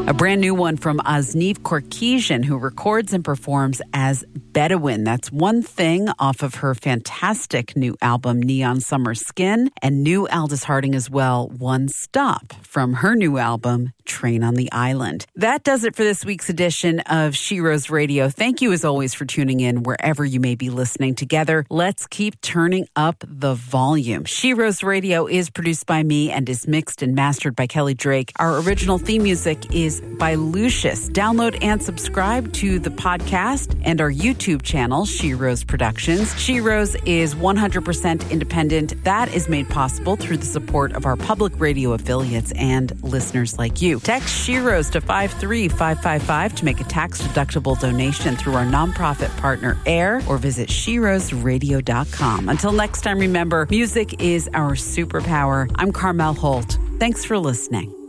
A brand new one from Asneef Korkesian, who records and performs as Bedouin. That's one thing off of her fantastic new album, Neon Summer Skin, and new Aldous Harding as well, One Stop, from her new album, Train on the Island. That does it for this week's edition of She Rose Radio. Thank you as always for tuning in wherever you may be listening. Together, let's keep turning up the volume. She Rose Radio is produced by me and is mixed and mastered by Kelly Drake. Our original theme music is by Lucius. Download and subscribe to the podcast and our YouTube channel, She Rose Productions. She Rose is 100% independent. That is made possible through the support of our public radio affiliates and listeners like you. Text She Rose to 53555 to make a tax-deductible donation through our nonprofit partner AIR, or visit SheRoseRadio.com. Until next time, remember, music is our superpower. I'm Carmel Holt. Thanks for listening.